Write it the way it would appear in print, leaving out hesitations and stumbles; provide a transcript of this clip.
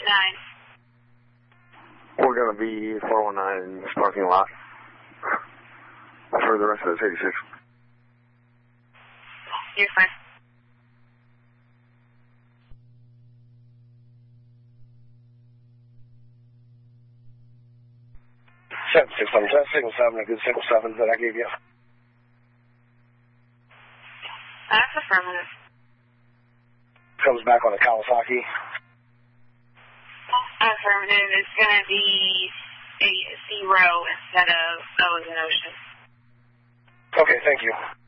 We're going to be 419 in this parking lot for the rest of this 86. You're fine. Signal 7, a good signal 7 that I gave you. That's affirmative. Comes back on the Kawasaki. Affirmative. It's going to be a 0 instead of O as an ocean. Okay, thank you.